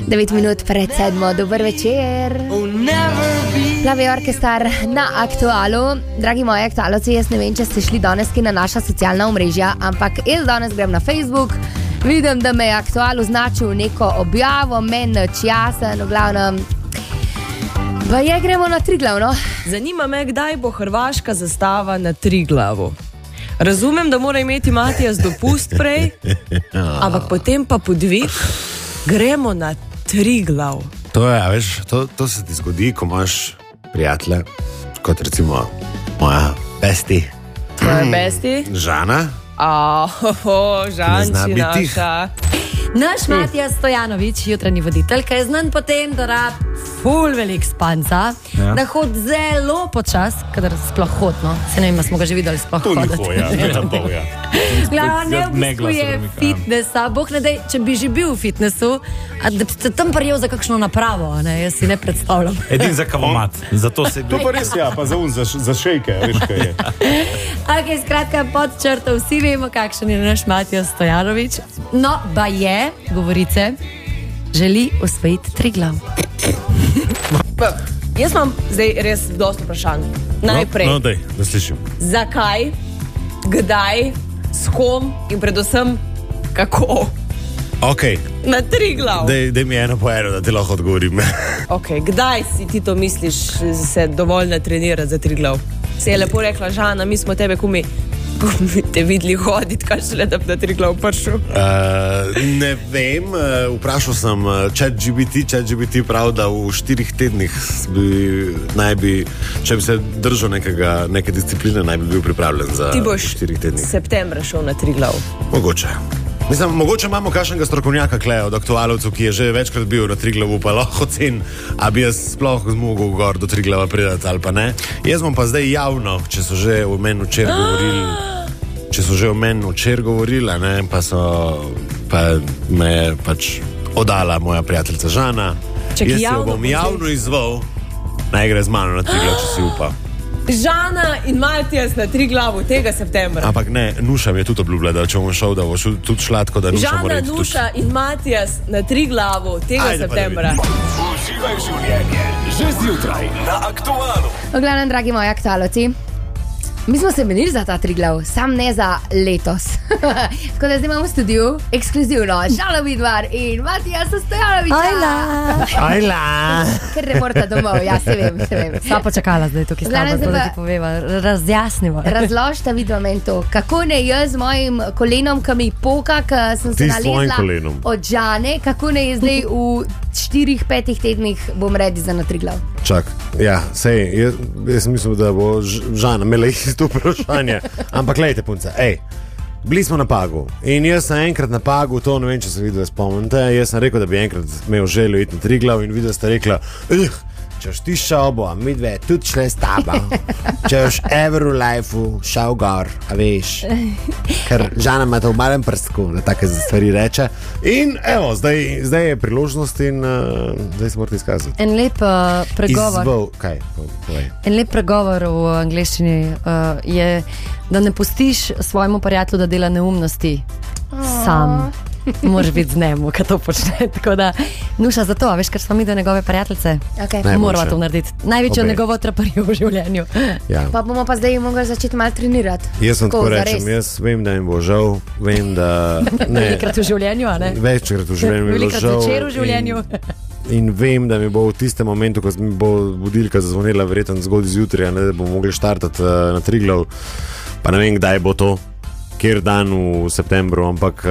9 minut pred 7, dober večer. Plavi orkestar na Aktualu. Dragi moji aktualci, jaz ne vem, če ste šli danes na naša socialna omrežja, ampak jaz danes grem na Facebook, vidim, da me je Aktual označil neko objavo, meni jasen, v glavnem. Pa je, gremo na Triglav, no? Zanima me, kdaj bo hrvaška zastava na Triglavu. Razumem, da mora imeti Matijas dopust prej, ampak potem pa podvig, gremo na Triglav. To je, veš, to se ti zgodi, ko imaš prijatelje, kot recimo moja besti. Tvoja besti? Žana. Žanči naša. Naš Matijas Stojanović, jutranji voditelj, ki je znan potem, da rab ful velik spanca, da hod zelo počas, kadar sploh hodno. Se ne vem, smo ga že videli sploh hoditi. To ni hoja, Glavno, ne obiskuje fitnesa. Bog ne dej, če bi že bil v fitnesu, a da bi se tam prijel za kakšno napravo, ne, jaz si ne predstavljam. Edin za kavomat, zato se to pa res pa za šejke, veš kaj je. Ok, skratka, pod črto, vsi vemo, kakšen je naš Matijas Stojanović. No, ba je, govorice, želi osvojiti Triglav. Jaz imam zdaj res dosti vprašanj. Najprej, No, daj, da slišim. zakaj, kdaj, s kom in predvsem kako Ok, na Triglav? daj mi eno po eno, da ti lahko odgovorim. Ok, kdaj si ti to misliš se dovolj natrenirati za Triglav? Se je lepo rekla Žana, mi smo tebe kumi te videli hoditi, kaj šele da bi na Triglav prišel. Ne vem, vprašal sem ChatGPT prav, da v 4 tednih naj bi, če bi se držal neke discipline, naj bi bil pripravljen za 4 tednih. Ti boš septembra šel na Triglav. Mogoče. Mislim, mogoče imamo kakšnega strokovnjaka Kleja od aktualovcev, ki je že večkrat bil na Triglavu, pa lahko cen, a bi jaz sploh zmogel gor do Triglava pridati ali pa ne. Jaz bom pa zdaj javno, če so že o meni včeraj govorili, ne, pa me je pač oddala moja prijateljica Žana. Jaz jo bom javno izval, naj gre z mano na Triglav, če si upa. Žana in Matijas na Triglavu tega septembra. Ampak ne, Nuša mi je tudi obljubila, da če bom šel, da bo tudi šla, tako da Nuša mora Žana, iti Nuša in Matijas na Triglavu tega septembra. Uživaj življenje, že zjutraj na Aktualu. V glavnem, dragi moji aktualci, mi smo se menili za ta Triglav, sam ne za letos. Tako da zdaj imamo v studiu ekskluzivno Žana Vidmar in Matijas Stojanovića. Ajla! Ker ne morata domov, ja, se vem. Sva počakala zdaj tukaj s tabo, da ti poveva, razjasnimo. Razložite vidva meni to, kako ne jaz z mojim kolenom, ki mi poka, ki sem se Ti s tvojim nalezla kolenom. od Žane, kako ne je zdaj v 4-5 tednih bom ready za na Triglav. Čak, ja, sej, jaz mislim, da bo Žana imela isto vprašanje. Ampak lejte, punce, bili smo na Pagu in jaz sem enkrat na Pagu, to ne vem, če se videla spomnite, jaz sem rekel, da bi enkrat imel željo iti na Triglav in videla sta rekla, če boš ti šel, bo mi dve tudi šle s taba. Če boš ever v lifeu šel gor, a veš. Ker Žana ima to v malem prstku, da take stvari reče. In evo, zdaj je priložnost in zdaj se morate izkazati. En lep pregovor. Kaj? Povej. En lep pregovor v angleščini je, da ne pustiš svojemu prijatelju, da dela neumnosti sam. Moraš biti z njemu, kad to počne. Tako da, Nuša, zato, veš, ker smo mi do njegove prijateljice. Okay. Morava to narediti. Največjo njegovo traparjo v življenju. Ja. Pa bomo pa zdaj mogli začeti malo trenirati. Jaz sem tako rečem, jaz vem, da jim bo žal, vem, da ne. Velikrat v življenju, a ne? Večkrat v življenju mi bo Velikrat žal. večer v življenju. In vem, da mi bo v tistem momentu, ko mi bo budilka zazvonila, verjetno zgodaj zjutraj, da bomo mogli štartati na Triglav, pa ne vem, kdaj bo to, kjer dan v septembru, ampak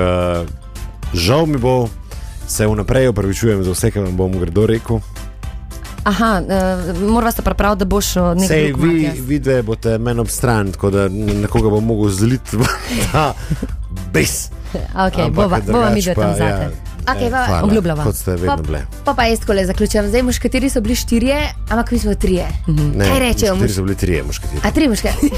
žal mi bo, se vnaprej opravičujem za vse, kar vam bom gredo rekel. Aha, morava se pripraviti, da boš nekaj drug Matijas. Sej, vi dve boste meni ob stran, tako da nekoga bom mogel zliti v ta bes. Ok, bova mi dve tam zate. Okay, Hvala, obljubljava. kot ste vedno bile. Pa jaz takole zaključujem. Zdaj muškateri so bili 4, ampak mi smo 3. Ne, Kaj rečejo? muškateri so bili 3 muškateri. A 3 muškateri?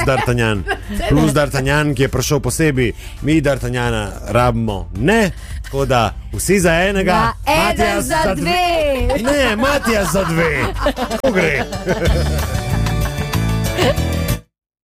Plus D'Artagnan, ki je prišel posebej. Mi D'Artagnana rabimo, ne, tako da vsi za enega. Eden za 2. Ne, Matijas za 2. Kako gre?